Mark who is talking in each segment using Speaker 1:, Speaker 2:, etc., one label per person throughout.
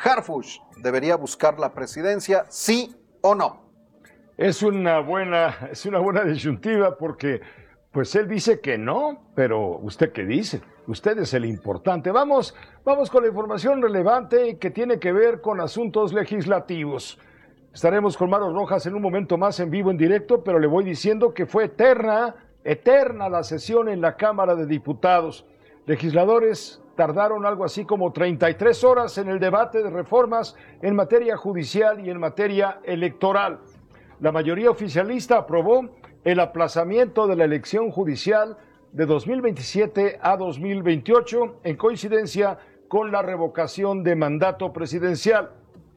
Speaker 1: Harfuch debería buscar la presidencia, sí o no.
Speaker 2: Es una buena disyuntiva porque pues él dice que no, pero ¿usted qué dice? Usted es el importante. Vamos con la información relevante que tiene que ver con asuntos legislativos. Estaremos con Maru Rojas en un momento más en vivo, en directo, pero le voy diciendo que fue eterna la sesión en la Cámara de Diputados. Legisladores tardaron algo así como 33 horas en el debate de reformas en materia judicial y en materia electoral. La mayoría oficialista aprobó el aplazamiento de la elección judicial de 2027 a 2028 en coincidencia con la revocación de mandato presidencial.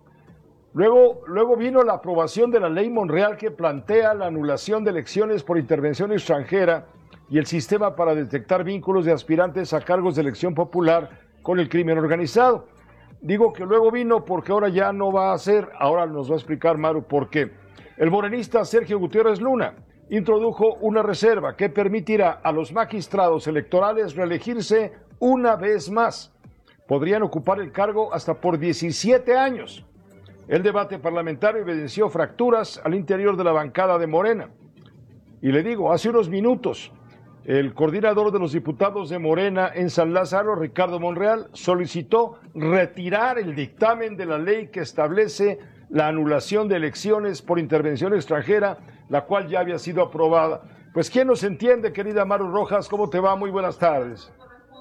Speaker 2: Luego vino la aprobación de la ley Monreal que plantea la anulación de elecciones por intervención extranjera y el sistema para detectar vínculos de aspirantes a cargos de elección popular con el crimen organizado. Digo que luego vino porque ahora ya no va a ser, ahora nos va a explicar Maru por qué. El morenista Sergio Gutiérrez Luna introdujo una reserva que permitirá a los magistrados electorales reelegirse una vez más. Podrían ocupar el cargo hasta por 17 años. El debate parlamentario evidenció fracturas al interior de la bancada de Morena. Y le digo, hace unos minutos, el coordinador de los diputados de Morena en San Lázaro, Ricardo Monreal, solicitó retirar el dictamen de la ley que establece la anulación de elecciones por intervención extranjera, la cual ya había sido aprobada. Pues, ¿quién nos entiende, querida Maru Rojas? ¿Cómo te va? Muy buenas tardes.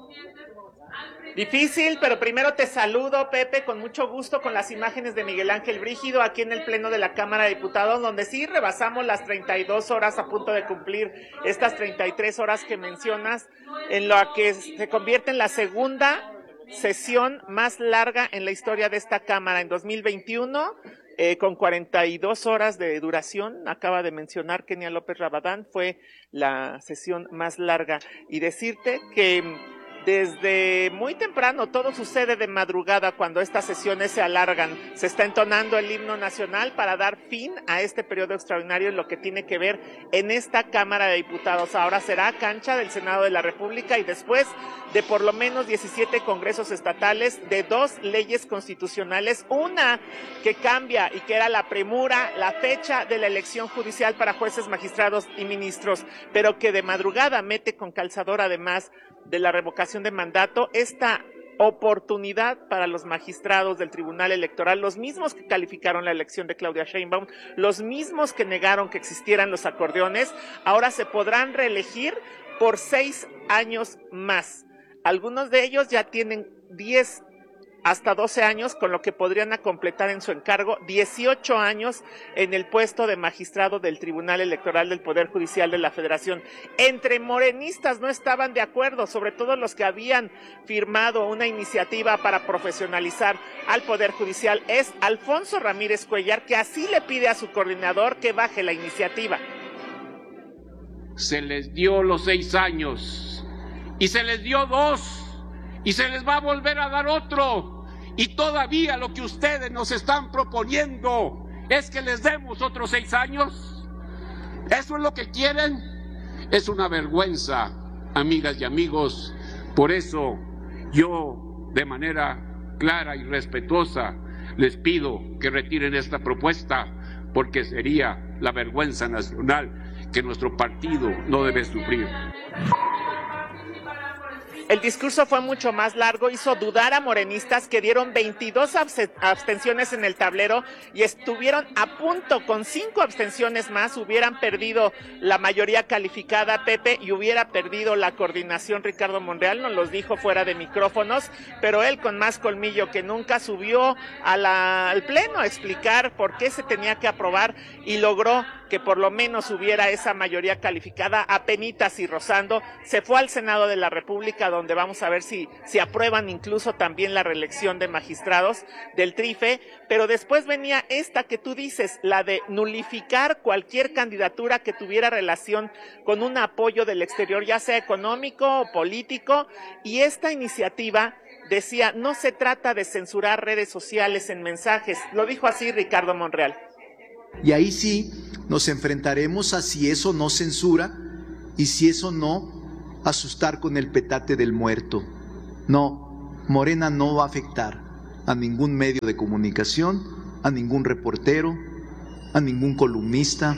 Speaker 3: Difícil, pero primero te saludo, Pepe, con mucho gusto, con las imágenes de Miguel Ángel Brígido aquí en el Pleno de la Cámara de Diputados, donde sí rebasamos las 32 horas a punto de cumplir estas 33 horas que mencionas, en la que se convierte en la segunda sesión más larga en la historia de esta Cámara. En 2021, con 42 horas de duración, acaba de mencionar Kenia López Rabadán, fue la sesión más larga. Y decirte que desde muy temprano, todo sucede de madrugada cuando estas sesiones se alargan. Se está entonando el himno nacional para dar fin a este periodo extraordinario en lo que tiene que ver en esta Cámara de Diputados. Ahora será cancha del Senado de la República y después de por lo menos 17 congresos estatales, de 2 leyes constitucionales, una que cambia y que era la premura, la fecha de la elección judicial para jueces, magistrados y ministros, pero que de madrugada mete con calzador, además de la revocación de mandato, esta oportunidad para los magistrados del Tribunal Electoral, los mismos que calificaron la elección de Claudia Sheinbaum, los mismos que negaron que existieran los acordeones, ahora se podrán reelegir por 6 años más. Algunos de ellos ya tienen 10 hasta 12 años, con lo que podrían completar en su encargo 18 años en el puesto de magistrado del Tribunal Electoral del Poder Judicial de la Federación. Entre morenistas no estaban de acuerdo, sobre todo los que habían firmado una iniciativa para profesionalizar al Poder Judicial. Es Alfonso Ramírez Cuellar, que así le pide a su coordinador que baje la iniciativa.
Speaker 4: Se les dio los 6 años y se les dio 2. Y se les va a volver a dar otro. Y todavía lo que ustedes nos están proponiendo es que les demos otros 6 años. ¿Eso es lo que quieren? Es una vergüenza, amigas y amigos. Por eso yo, de manera clara y respetuosa, les pido que retiren esta propuesta, porque sería la vergüenza nacional que nuestro partido no debe sufrir.
Speaker 3: El discurso fue mucho más largo, hizo dudar a morenistas que dieron 22 abstenciones en el tablero y estuvieron a punto, con 5 abstenciones más, hubieran perdido la mayoría calificada, Pepe, y hubiera perdido la coordinación. Ricardo Monreal nos los dijo fuera de micrófonos, pero él, con más colmillo que nunca, subió al pleno a explicar por qué se tenía que aprobar y logró que por lo menos hubiera esa mayoría calificada, apenitas y rozando. Se fue al Senado de la República, donde vamos a ver si aprueban incluso también la reelección de magistrados del TRIFE, pero después venía esta que tú dices, la de nulificar cualquier candidatura que tuviera relación con un apoyo del exterior, ya sea económico o político, y esta iniciativa decía, no se trata de censurar redes sociales en mensajes, lo dijo así Ricardo Monreal.
Speaker 5: Y ahí sí nos enfrentaremos a si eso no censura y si eso no asustar con el petate del muerto. No, Morena no va a afectar a ningún medio de comunicación, a ningún reportero, a ningún columnista.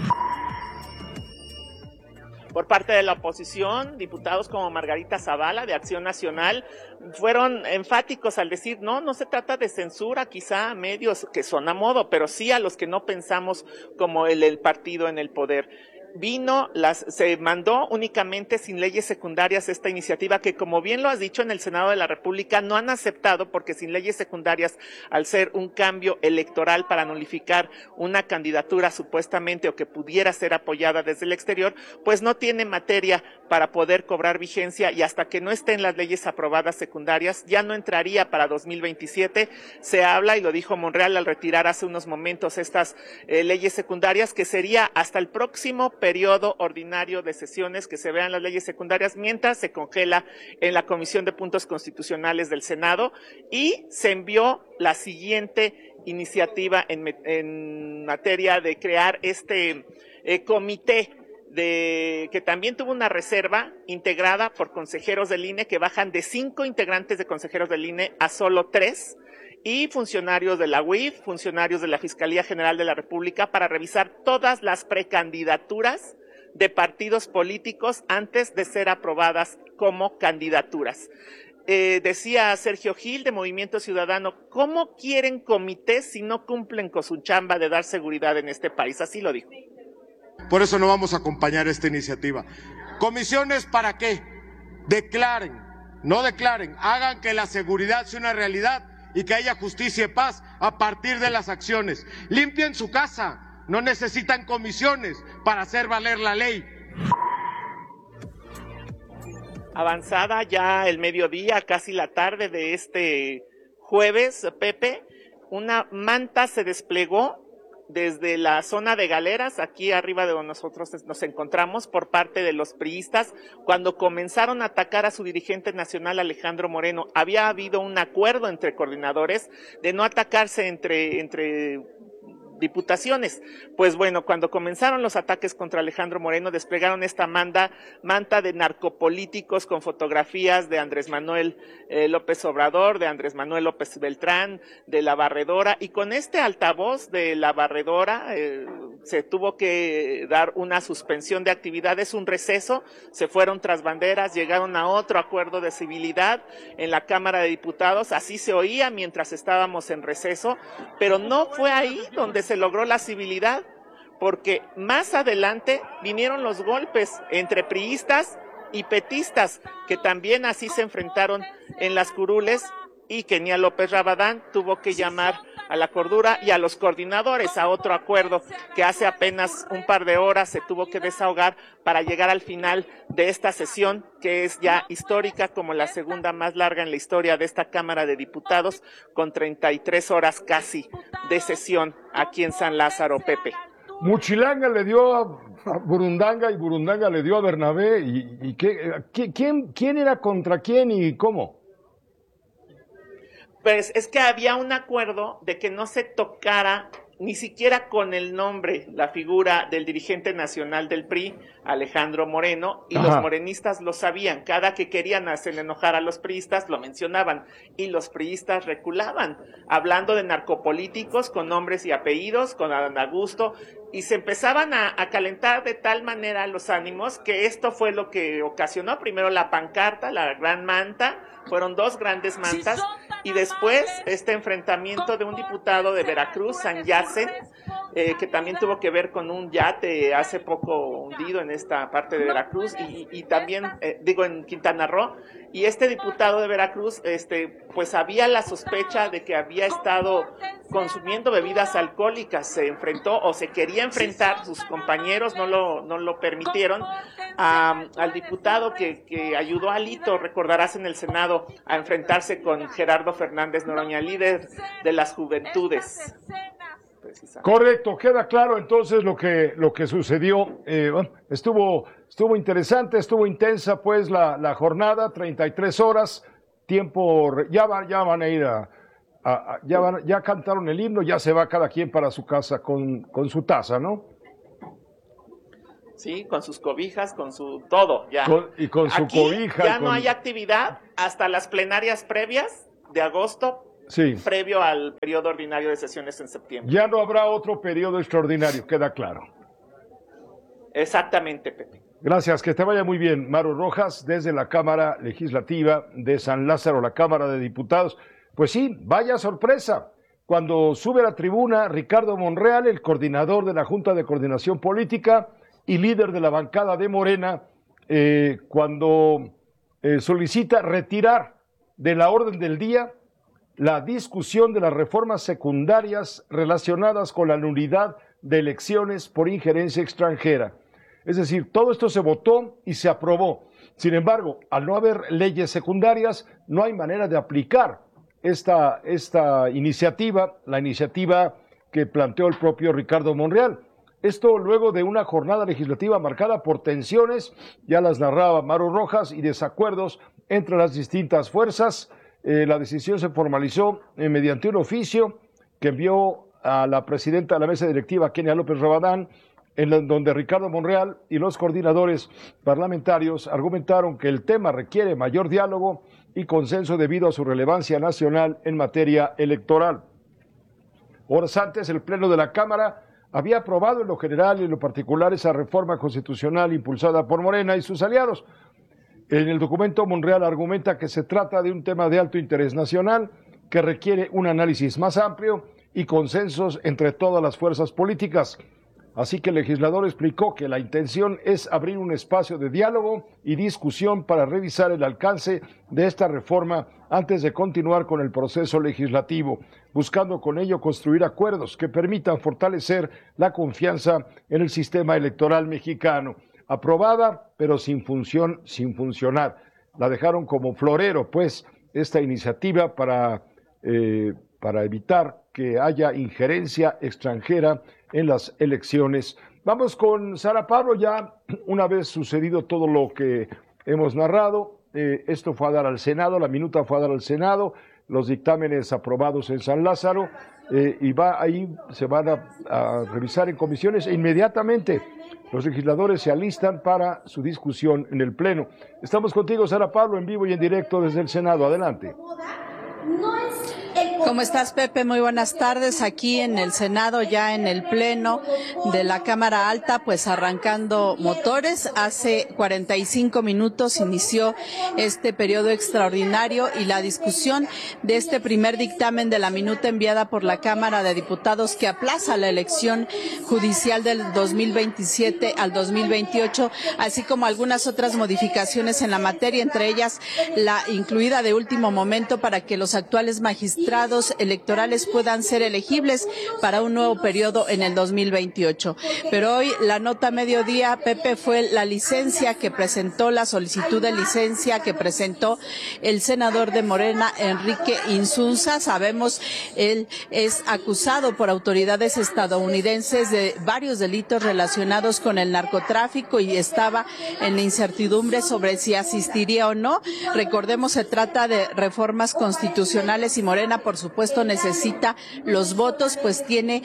Speaker 3: Por parte de la oposición, diputados como Margarita Zavala de Acción Nacional fueron enfáticos al decir, no se trata de censura, quizá a medios que son a modo, pero sí a los que no pensamos como el partido en el poder. Se mandó únicamente sin leyes secundarias esta iniciativa que, como bien lo has dicho, en el Senado de la República no han aceptado, porque sin leyes secundarias, al ser un cambio electoral para nulificar una candidatura supuestamente o que pudiera ser apoyada desde el exterior, pues no tiene materia para poder cobrar vigencia, y hasta que no estén las leyes aprobadas secundarias ya no entraría para 2027. Se habla, y lo dijo Monreal al retirar hace unos momentos estas leyes secundarias, que sería hasta el próximo periodo ordinario de sesiones que se vean las leyes secundarias, mientras se congela en la Comisión de Puntos Constitucionales del Senado, y se envió la siguiente iniciativa en materia de crear este comité que también tuvo una reserva integrada por consejeros del INE, que bajan de 5 integrantes de consejeros del INE a solo 3, y funcionarios de la UIF, funcionarios de la Fiscalía General de la República, para revisar todas las precandidaturas de partidos políticos antes de ser aprobadas como candidaturas. Decía Sergio Gil de Movimiento Ciudadano, ¿cómo quieren comités si no cumplen con su chamba de dar seguridad en este país? Así lo dijo.
Speaker 6: Por eso no vamos a acompañar esta iniciativa. ¿Comisiones para qué? Declaren, no declaren, hagan que la seguridad sea una realidad y que haya justicia y paz a partir de las acciones. Limpien su casa, no necesitan comisiones para hacer valer la ley.
Speaker 3: Avanzada ya el mediodía, casi la tarde de este jueves, Pepe, una manta se desplegó desde la zona de Galeras, aquí arriba de donde nosotros nos encontramos, por parte de los priistas, cuando comenzaron a atacar a su dirigente nacional, Alejandro Moreno. Había habido un acuerdo entre coordinadores de no atacarse entre diputaciones. Pues bueno, cuando comenzaron los ataques contra Alejandro Moreno, desplegaron esta manta de narcopolíticos con fotografías de Andrés Manuel López Obrador, de Andrés Manuel López Beltrán, de la Barredora, y con este altavoz de la Barredora se tuvo que dar una suspensión de actividades, un receso, se fueron tras banderas, llegaron a otro acuerdo de civilidad en la Cámara de Diputados, así se oía mientras estábamos en receso, pero no fue ahí donde se logró la civilidad, porque más adelante vinieron los golpes entre priistas y petistas, que también así se enfrentaron en las curules, y Kenia López Rabadán tuvo que llamar a la cordura y a los coordinadores a otro acuerdo que hace apenas un par de horas se tuvo que desahogar para llegar al final de esta sesión, que es ya histórica, como la segunda más larga en la historia de esta Cámara de Diputados, con 33 horas casi de sesión aquí en San Lázaro, Pepe.
Speaker 2: Muchilanga le dio a Burundanga y Burundanga le dio a Bernabé. ¿Quién era contra quién y cómo?
Speaker 3: Pues es que había un acuerdo de que no se tocara ni siquiera con el nombre la figura del dirigente nacional del PRI, Alejandro Moreno, y los morenistas lo sabían. Cada que querían hacer enojar a los priistas lo mencionaban, y los priistas reculaban, hablando de narcopolíticos con nombres y apellidos, con Adán Augusto, y se empezaban a calentar de tal manera los ánimos que esto fue lo que ocasionó primero la pancarta, la gran manta. Fueron 2 grandes mantas, y después este enfrentamiento de un diputado de Veracruz, San Yacen, que también tuvo que ver con un yate hace poco hundido en esta parte de Veracruz, y también, en Quintana Roo, y este diputado de Veracruz, pues había la sospecha de que había estado consumiendo bebidas alcohólicas, se enfrentó o se quería enfrentar, sus compañeros no lo permitieron, al diputado que ayudó a Alito, recordarás, en el Senado, a enfrentarse con Gerardo Fernández Noroña, líder de las Juventudes.
Speaker 2: Correcto, queda claro entonces lo que sucedió. Estuvo interesante, estuvo intensa pues la jornada, 33 horas, tiempo, ya van a ir ya cantaron el himno, ya se va cada quien para su casa con su taza, ¿no?
Speaker 3: Sí, con sus cobijas, con su todo, ya.
Speaker 2: Con su
Speaker 3: Aquí
Speaker 2: cobija.
Speaker 3: Ya no hay actividad hasta las plenarias previas de agosto,
Speaker 2: Sí.
Speaker 3: Previo al periodo ordinario de sesiones en septiembre.
Speaker 2: Ya no habrá otro periodo extraordinario, queda claro.
Speaker 3: Exactamente, Pepe.
Speaker 2: Gracias, que te vaya muy bien. Maru Rojas, desde la Cámara Legislativa de San Lázaro, la Cámara de Diputados. Pues sí, vaya sorpresa. Cuando sube a la tribuna Ricardo Monreal, el coordinador de la Junta de Coordinación Política y líder de la bancada de Morena, cuando solicita retirar de la orden del día la discusión de las reformas secundarias relacionadas con la nulidad de elecciones por injerencia extranjera. Es decir, todo esto se votó y se aprobó. Sin embargo, al no haber leyes secundarias, no hay manera de aplicar esta iniciativa, la iniciativa que planteó el propio Ricardo Monreal. Esto luego de una jornada legislativa marcada por tensiones, ya las narraba Maru Rojas, y desacuerdos entre las distintas fuerzas. La decisión se formalizó mediante un oficio que envió a la presidenta de la mesa directiva, Kenia López Rabadán, en donde Ricardo Monreal y los coordinadores parlamentarios argumentaron que el tema requiere mayor diálogo y consenso debido a su relevancia nacional en materia electoral. Horas antes, el Pleno de la Cámara había aprobado en lo general y en lo particular esa reforma constitucional impulsada por Morena y sus aliados. En el documento, Monreal argumenta que se trata de un tema de alto interés nacional que requiere un análisis más amplio y consensos entre todas las fuerzas políticas. Así que el legislador explicó que la intención es abrir un espacio de diálogo y discusión para revisar el alcance de esta reforma antes de continuar con el proceso legislativo, buscando con ello construir acuerdos que permitan fortalecer la confianza en el sistema electoral mexicano. Aprobada, pero sin funcionar. La dejaron como florero, pues, esta iniciativa para evitar que haya injerencia extranjera en las elecciones. Vamos con Sara Pablo, ya una vez sucedido todo lo que hemos narrado, esto fue a dar al Senado, la minuta fue a dar al Senado, los dictámenes aprobados en San Lázaro, y ahí se van a revisar en comisiones e inmediatamente los legisladores se alistan para su discusión en el Pleno. Estamos contigo, Sara Pablo, en vivo y en directo desde el Senado. Adelante.
Speaker 7: ¿Cómo estás, Pepe? Muy buenas tardes. Aquí en el Senado, ya en el Pleno de la Cámara Alta, pues arrancando motores. Hace 45 minutos inició este periodo extraordinario y la discusión de este primer dictamen de la minuta enviada por la Cámara de Diputados que aplaza la elección judicial del 2027 al 2028, así como algunas otras modificaciones en la materia, entre ellas la incluida de último momento para que los actuales magistrados electorales puedan ser elegibles para un nuevo periodo en el 2028. Pero hoy la nota mediodía, Pepe, fue la licencia que presentó, la solicitud de licencia que presentó el senador de Morena, Enrique Insunza. Sabemos, él es acusado por autoridades estadounidenses de varios delitos relacionados con el narcotráfico y estaba en la incertidumbre sobre si asistiría o no. Recordemos, se trata de reformas constitucionales y Morena, por supuesto, necesita los votos, pues tiene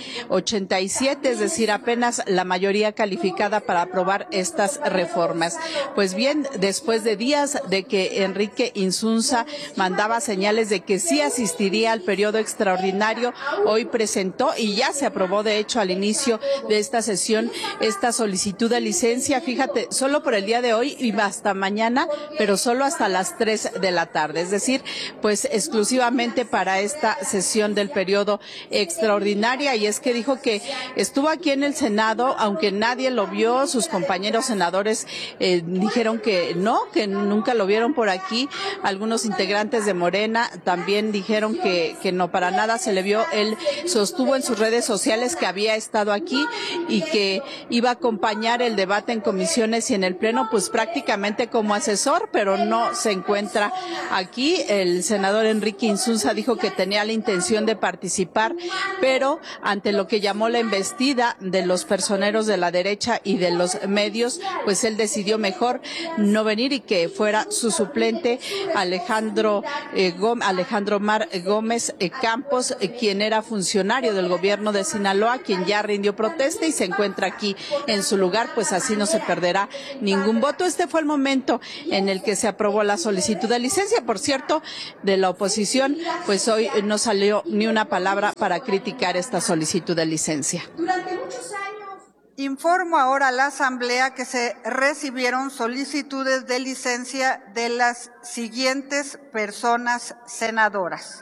Speaker 7: 87, es decir, apenas la mayoría calificada para aprobar estas reformas. Pues bien, después de días de que Enrique Insunza mandaba señales de que sí asistiría al periodo extraordinario, hoy presentó y ya se aprobó, de hecho, al inicio de esta sesión, esta solicitud de licencia, fíjate, solo por el día de hoy y hasta mañana, pero solo hasta las 3 de la tarde, es decir, pues exclusivamente para esta sesión del periodo extraordinaria. Y es que dijo que estuvo aquí en el Senado, aunque nadie lo vio, sus compañeros senadores dijeron que no, que nunca lo vieron por aquí. Algunos integrantes de Morena también dijeron que no, para nada se le vio. Él sostuvo en sus redes sociales que había estado aquí y que iba a acompañar el debate en comisiones y en el Pleno, pues prácticamente como asesor, pero no se encuentra aquí. El senador Enrique Insunza dijo que tenía la intención de participar, pero ante lo que llamó la embestida de los personeros de la derecha y de los medios, pues él decidió mejor no venir y que fuera su suplente Alejandro Mar Gómez Campos, quien era funcionario del gobierno de Sinaloa, quien ya rindió protesta y se encuentra aquí en su lugar, pues así no se perderá ningún voto. Este fue el momento en el que se aprobó la solicitud de licencia, por cierto, de la oposición, pues hoy no salió ni una palabra para criticar esta solicitud de licencia.
Speaker 8: Durante muchos años.
Speaker 9: Informo ahora a la Asamblea que se recibieron solicitudes de licencia de las siguientes personas senadoras.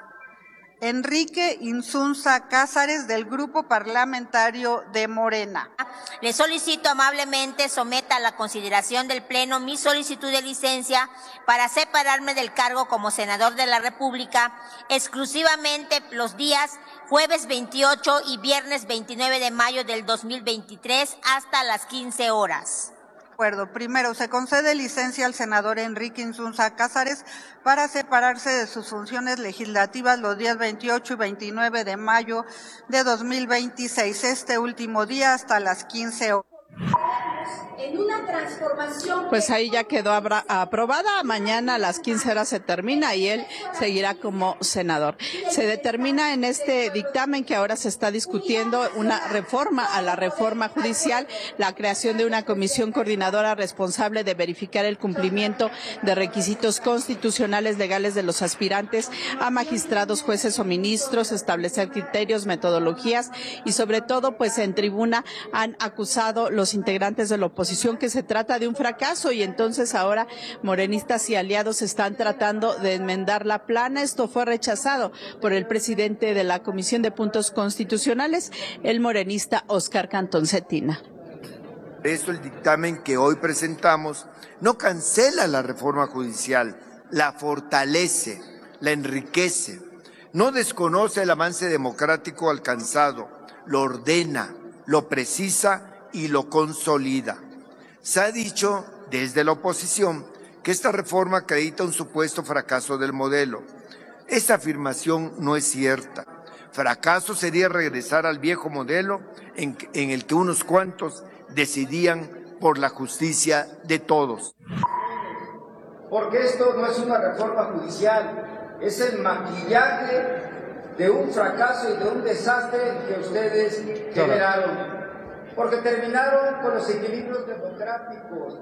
Speaker 9: Enrique Insunza Cázares, del Grupo Parlamentario de Morena.
Speaker 8: Le solicito amablemente someta a la consideración del Pleno mi solicitud de licencia para separarme del cargo como senador de la República exclusivamente los días jueves 28 y viernes 29 de mayo del 2023 hasta las 15 horas.
Speaker 9: Primero, se concede licencia al senador Enrique Insunza Cázares para separarse de sus funciones legislativas los días 28 y 29 de mayo de 2026, este último día hasta las 15 horas.
Speaker 8: En una transformación.
Speaker 7: Pues ahí ya quedó aprobada. Mañana a las 15 horas se termina y él seguirá como senador. Se determina en este dictamen que ahora se está discutiendo una reforma a la reforma judicial, la creación de una comisión coordinadora responsable de verificar el cumplimiento de requisitos constitucionales legales de los aspirantes a magistrados, jueces o ministros, establecer criterios, metodologías y sobre todo, pues en tribuna han acusado los integrantes de la oposición que se trata de un fracaso y entonces ahora morenistas y aliados están tratando de enmendar la plana. Esto fue rechazado por el presidente de la Comisión de Puntos Constitucionales, el morenista Óscar Cantón Cetina.
Speaker 10: Por eso el dictamen que hoy presentamos no cancela la reforma judicial, la fortalece, la enriquece, no desconoce el avance democrático alcanzado, lo ordena, lo precisa y lo consolida. Se ha dicho desde la oposición que esta reforma acredita un supuesto fracaso del modelo. Esa afirmación no es cierta. Fracaso sería regresar al viejo modelo en el que unos cuantos decidían por la justicia de todos.
Speaker 11: Porque esto no es una reforma judicial, es el maquillaje de un fracaso y de un desastre que ustedes generaron. Porque terminaron con los equilibrios democráticos,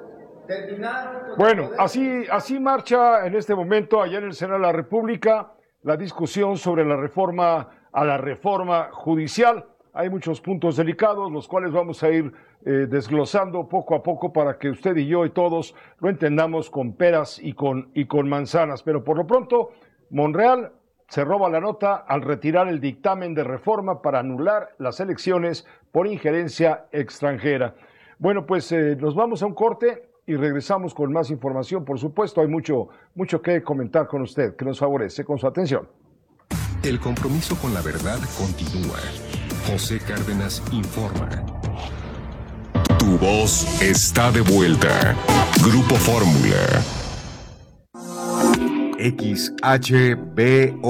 Speaker 2: Bueno, así marcha en este momento allá en el Senado de la República la discusión sobre la reforma a la reforma judicial. Hay muchos puntos delicados, los cuales vamos a ir desglosando poco a poco para que usted y yo y todos lo entendamos con peras y con manzanas. Pero por lo pronto, Monreal se roba la nota al retirar el dictamen de reforma para anular las elecciones por injerencia extranjera. Bueno, pues nos vamos a un corte y regresamos con más información. Por supuesto, hay mucho que comentar con usted, que nos favorece con su atención.
Speaker 12: El compromiso con la verdad continúa. José Cárdenas informa. Tu voz está de vuelta. Grupo Fórmula. XHBON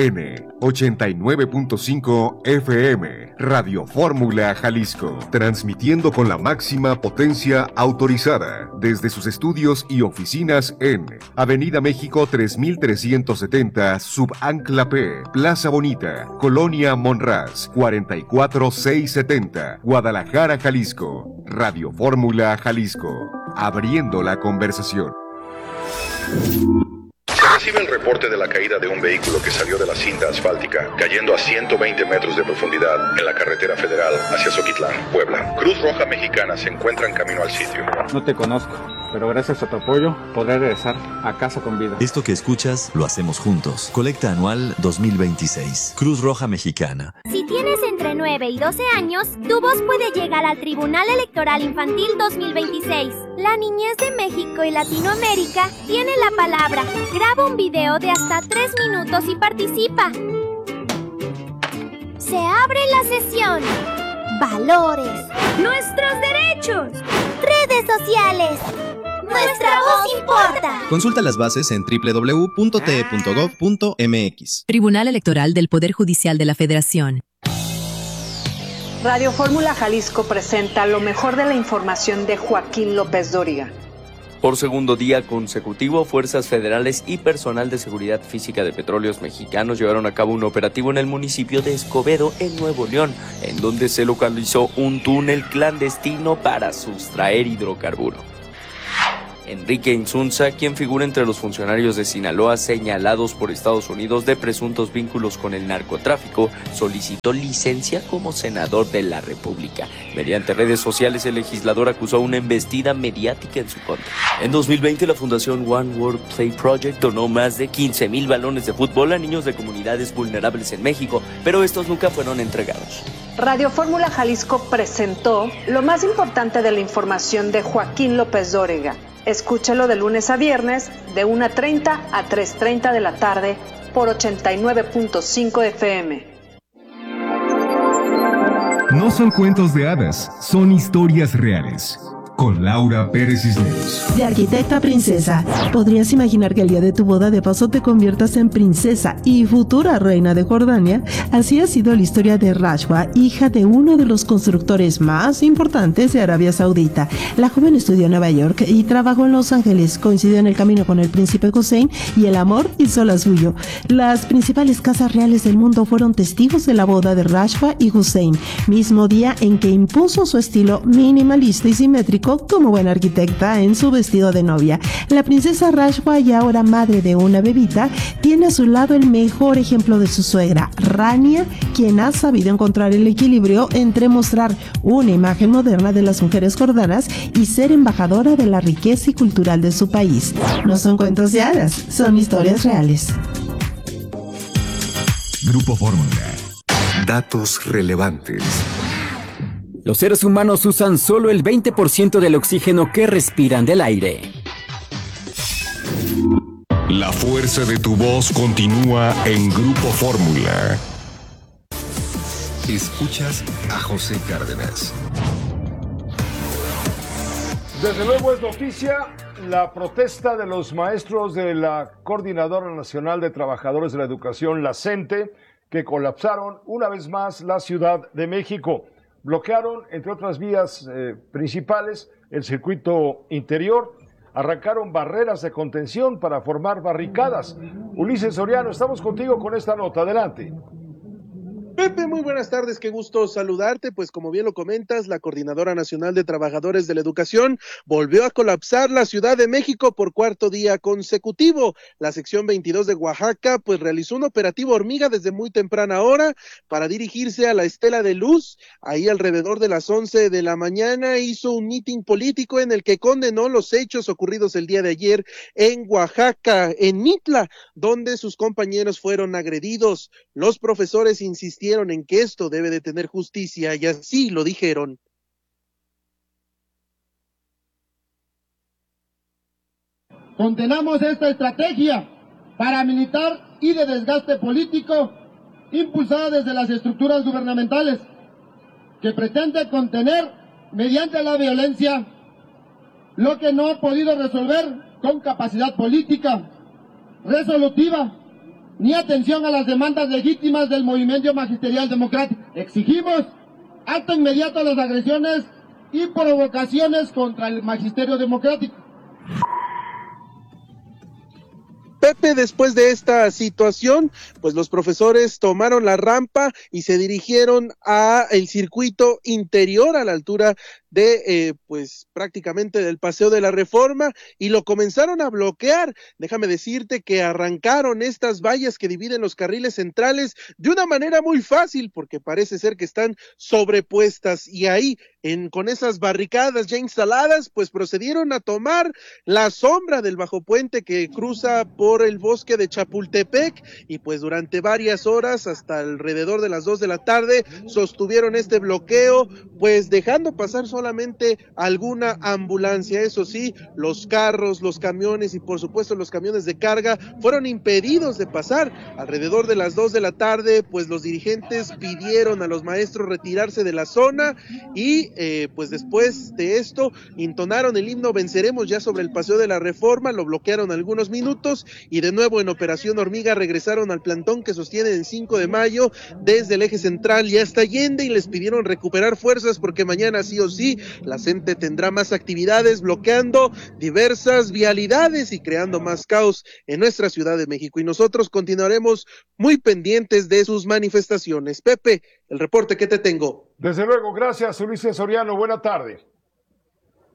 Speaker 12: 89.5 FM, Radio Fórmula Jalisco, transmitiendo con la máxima potencia autorizada desde sus estudios y oficinas en Avenida México 3370, Subancla P, Plaza Bonita, Colonia Monraz, 44670, Guadalajara, Jalisco. Radio Fórmula Jalisco, abriendo la conversación.
Speaker 13: Recibe el reporte de la caída de un vehículo que salió de la cinta asfáltica, cayendo a 120 metros de profundidad en la carretera federal hacia Zoquitlán, Puebla. Cruz Roja Mexicana se encuentra en camino al sitio.
Speaker 14: No te conozco, pero gracias a tu apoyo podré regresar a casa con vida.
Speaker 15: Esto que escuchas lo hacemos juntos. Colecta anual 2026. Cruz Roja Mexicana.
Speaker 16: Si tienes entre 9 y 12 años, tu voz puede llegar al Tribunal Electoral Infantil 2026. La niñez de México y Latinoamérica tiene la palabra. Graba un video de hasta 3 minutos y participa. Se abre la sesión. Valores. Nuestros derechos. Redes sociales. Nuestra voz importa.
Speaker 17: Consulta las bases en www.te.gov.mx.
Speaker 18: Tribunal Electoral del Poder Judicial de la Federación.
Speaker 19: Radio Fórmula Jalisco presenta lo mejor de la información de Joaquín López Dóriga.
Speaker 20: Por segundo día consecutivo, fuerzas federales y personal de seguridad física de Petróleos Mexicanos llevaron a cabo un operativo en el municipio de Escobedo, en Nuevo León, en donde se localizó un túnel clandestino para sustraer hidrocarburo. Enrique Insunza, quien figura entre los funcionarios de Sinaloa señalados por Estados Unidos de presuntos vínculos con el narcotráfico, solicitó licencia como senador de la República. Mediante redes sociales, el legislador acusó una embestida mediática en su contra. En 2020, la Fundación One World Play Project donó más de 15,000 balones de fútbol a niños de comunidades vulnerables en México, pero estos nunca fueron entregados.
Speaker 19: Radio Fórmula Jalisco presentó lo más importante de la información de Joaquín López Dóriga. Escúchelo de lunes a viernes de 1:30 a 3:30 de la tarde por 89.5 FM.
Speaker 12: No son cuentos de hadas, son historias reales. Con Laura Pérez Cisneros.
Speaker 17: De arquitecta a princesa, ¿podrías imaginar que el día de tu boda de paso te conviertas en princesa y futura reina de Jordania? Así ha sido la historia de Rashwa, hija de uno de los constructores más importantes de Arabia Saudita. La joven estudió en Nueva York y trabajó en Los Ángeles, coincidió en el camino con el príncipe Hussein y el amor hizo la suyo. Las principales casas reales del mundo fueron testigos de la boda de Rashwa y Hussein, mismo día en que impuso su estilo minimalista y simétrico como buena arquitecta en su vestido de novia. La princesa Rashwa, y ahora madre de una bebita, tiene a su lado el mejor ejemplo de su suegra, Rania, quien ha sabido encontrar el equilibrio entre mostrar una imagen moderna de las mujeres jordanas y ser embajadora de la riqueza y cultural de su país. No son cuentos de hadas, son historias reales.
Speaker 12: Grupo Fórmula. Datos relevantes.
Speaker 21: Los seres humanos usan solo el 20% del oxígeno que respiran del aire.
Speaker 12: La fuerza de tu voz continúa en Grupo Fórmula. Escuchas a José Cárdenas.
Speaker 2: Desde luego es noticia la protesta de los maestros de la Coordinadora Nacional de Trabajadores de la Educación, la CENTE, que colapsaron una vez más la Ciudad de México. Bloquearon, entre otras vías principales, el circuito interior, arrancaron barreras de contención para formar barricadas. Ulises Soriano, estamos contigo con esta nota. Adelante.
Speaker 22: Pepe, muy buenas tardes, qué gusto saludarte. Pues como bien lo comentas, la Coordinadora Nacional de Trabajadores de la Educación volvió a colapsar la Ciudad de México por cuarto día consecutivo. La sección 22 de Oaxaca pues realizó un operativo hormiga desde muy temprana hora para dirigirse a la Estela de Luz. Ahí alrededor de las 11 de la mañana hizo un mitin político en el que condenó los hechos ocurridos el día de ayer en Oaxaca, en Mitla, donde sus compañeros fueron agredidos. Los profesores insistieron en que esto debe de tener justicia y así lo dijeron.
Speaker 23: Condenamos esta estrategia paramilitar y de desgaste político impulsada desde las estructuras gubernamentales que pretende contener mediante la violencia lo que no ha podido resolver con capacidad política resolutiva ni atención a las demandas legítimas del movimiento magisterial democrático. Exigimos alto inmediato a las agresiones y provocaciones contra el magisterio democrático.
Speaker 22: Pepe, después de esta situación, pues los profesores tomaron la rampa y se dirigieron a el circuito interior a la altura de, pues prácticamente del Paseo de la Reforma y lo comenzaron a bloquear. Déjame decirte que arrancaron estas vallas que dividen los carriles centrales de una manera muy fácil porque parece ser que están sobrepuestas y ahí con esas barricadas ya instaladas, pues procedieron a tomar la sombra del bajo puente que cruza por el bosque de Chapultepec y pues durante varias horas hasta alrededor de las 2 de la tarde sostuvieron este bloqueo, pues dejando pasar solamente alguna ambulancia. Eso sí, los carros, los camiones y por supuesto los camiones de carga fueron impedidos de pasar. Alrededor de las 2 de la tarde, pues los dirigentes pidieron a los maestros retirarse de la zona y pues después de esto entonaron el himno Venceremos ya sobre el Paseo de la Reforma, lo bloquearon algunos minutos y de nuevo en Operación Hormiga regresaron al plantón que sostienen en 5 de mayo desde el eje central y hasta Allende y les pidieron recuperar fuerzas porque mañana sí o sí la CENTE tendrá más actividades bloqueando diversas vialidades y creando más caos en nuestra Ciudad de México y nosotros continuaremos muy pendientes de sus manifestaciones. Pepe, el reporte que te tengo.
Speaker 2: Desde luego, gracias Ulises Soriano, buena tarde.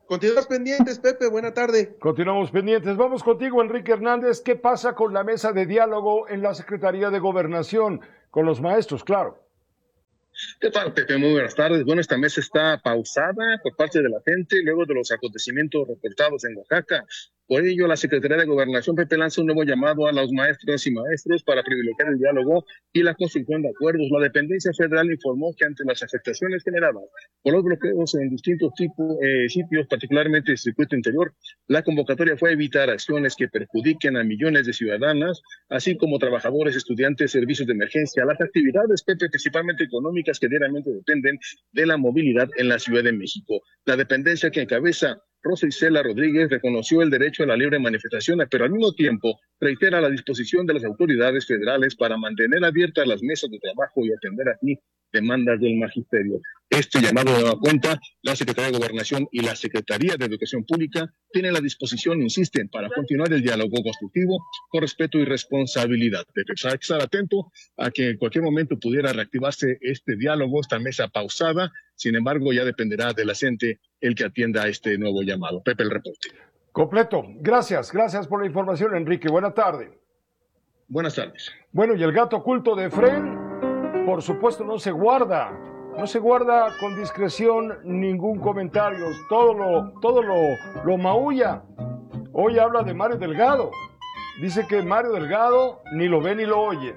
Speaker 22: Continuamos pendientes, Pepe, buena tarde.
Speaker 2: Continuamos pendientes. Vamos contigo, Enrique Hernández. ¿Qué pasa con la mesa de diálogo en la Secretaría de Gobernación? Con los maestros, claro.
Speaker 1: ¿Qué tal, Pepe? Muy buenas tardes. Bueno, esta mesa está pausada por parte de la gente luego de los acontecimientos reportados en Oaxaca. Por ello, la Secretaría de Gobernación, Pepe, lanza un nuevo llamado a los maestros y maestros para privilegiar el diálogo y la construcción de acuerdos. La dependencia federal informó que ante las afectaciones generadas por los bloqueos en distintos sitios, particularmente el circuito interior, la convocatoria fue evitar acciones que perjudiquen a millones de ciudadanas, así como trabajadores, estudiantes, servicios de emergencia, las actividades, Pepe, principalmente económicas que diariamente dependen de la movilidad en la Ciudad de México. La dependencia que encabeza Rosa Isela Rodríguez reconoció el derecho a la libre manifestación, pero al mismo tiempo reitera la disposición de las autoridades federales para mantener abiertas las mesas de trabajo y atender así demandas del magisterio. Este llamado de nueva cuenta, la Secretaría de Gobernación y la Secretaría de Educación Pública tienen la disposición, insisten, para continuar el diálogo constructivo con respeto y responsabilidad. Hay que estar atento a que en cualquier momento pudiera reactivarse este diálogo, esta mesa pausada. Sin embargo, ya dependerá de la gente el que atienda a este nuevo llamado. Pepe, el reporte.
Speaker 2: Completo. Gracias por la información, Enrique. Buena tarde.
Speaker 1: Buenas tardes.
Speaker 2: Bueno, y el gato oculto de Fren, por supuesto, no se guarda con discreción ningún comentario, todo lo maulla. Hoy habla de Mario Delgado. Dice que Mario Delgado ni lo ve ni lo oye.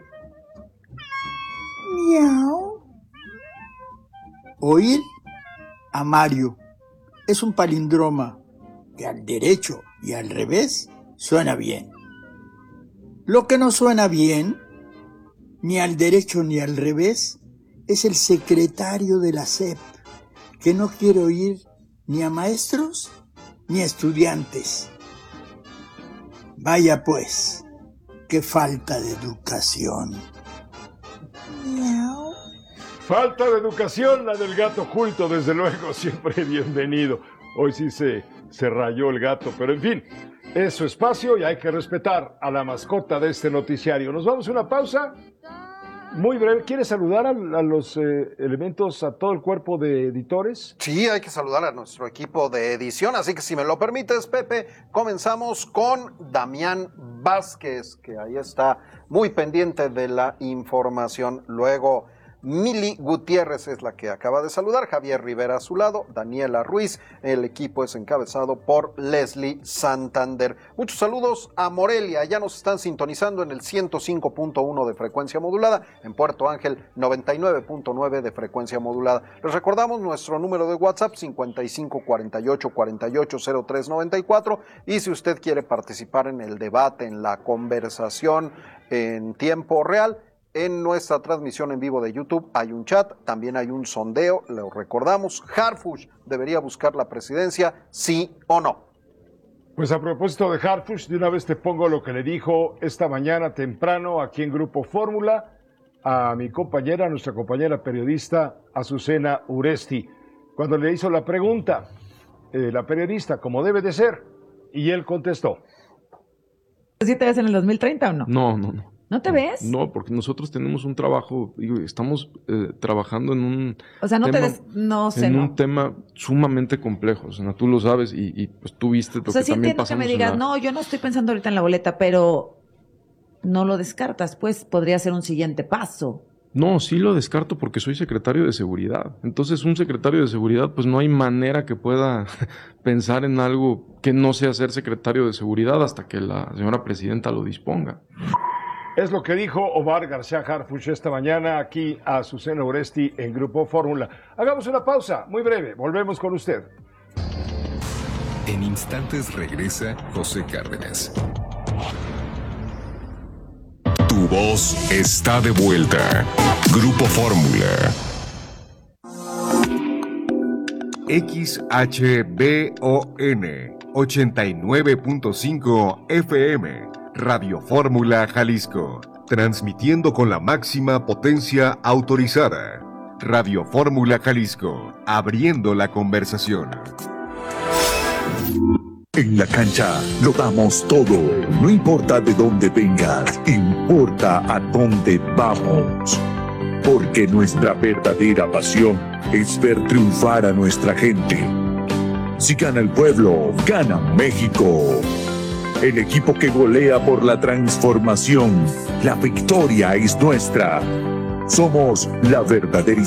Speaker 4: Miau. Oír a Mario es un palindroma que al derecho y al revés suena bien. Lo que no suena bien, ni al derecho ni al revés, es el secretario de la SEP, que no quiere oír ni a maestros ni a estudiantes. Vaya pues, qué falta de educación.
Speaker 2: Miau. Falta de educación, la del gato oculto, desde luego, siempre bienvenido. Hoy sí se rayó el gato, pero en fin, es su espacio y hay que respetar a la mascota de este noticiario. Nos vamos a una pausa muy breve. ¿Quieres saludar a los elementos, a todo el cuerpo de editores?
Speaker 5: Sí, hay que saludar a nuestro equipo de edición, así que si me lo permites, Pepe, comenzamos con Damián Vázquez, que ahí está muy pendiente de la información. Luego Mili Gutiérrez es la que acaba de saludar, Javier Rivera a su lado, Daniela Ruiz, el equipo es encabezado por Leslie Santander. Muchos saludos a Morelia, ya nos están sintonizando en el 105.1 de frecuencia modulada, en Puerto Ángel 99.9 de frecuencia modulada. Les recordamos nuestro número de WhatsApp 5548480394 y si usted quiere participar en el debate, en la conversación en tiempo real, en nuestra transmisión en vivo de YouTube hay un chat, también hay un sondeo, lo recordamos, Harfuch debería buscar la presidencia, ¿sí o no?
Speaker 2: Pues a propósito de Harfuch, de una vez te pongo lo que le dijo esta mañana temprano aquí en Grupo Fórmula a mi compañera, nuestra compañera periodista Azucena Uresti, cuando le hizo la pregunta, la periodista, como debe de ser, y él contestó.
Speaker 24: ¿Sí te ves en el 2030 o no?
Speaker 25: No.
Speaker 24: ¿No te ves?
Speaker 25: No, porque nosotros tenemos un trabajo, estamos trabajando en un un tema sumamente complejo, o sea, tú lo sabes y pues tú viste lo que también pasamos.
Speaker 24: O sea, sí entiendo que me digas, no, yo no estoy pensando ahorita en la boleta, pero no lo descartas, pues podría ser un siguiente paso.
Speaker 25: No, sí lo descarto porque soy secretario de seguridad. Entonces, un secretario de seguridad, pues no hay manera que pueda pensar en algo que no sea ser secretario de seguridad hasta que la señora presidenta lo disponga.
Speaker 2: Es lo que dijo Omar García Harfuch esta mañana aquí a Azucena Uresti en Grupo Fórmula. Hagamos una pausa muy breve, volvemos con usted.
Speaker 12: En instantes regresa José Cárdenas. Tu voz está de vuelta. Grupo Fórmula. XHBON 89.5 FM. Radio Fórmula Jalisco, transmitiendo con la máxima potencia autorizada. Radio Fórmula Jalisco, abriendo la conversación.
Speaker 26: En la cancha lo damos todo, no importa de dónde vengas, importa a dónde vamos. Porque nuestra verdadera pasión es ver triunfar a nuestra gente. Si gana el pueblo, gana México. El equipo que golea por la transformación. La victoria es nuestra. Somos la verdadera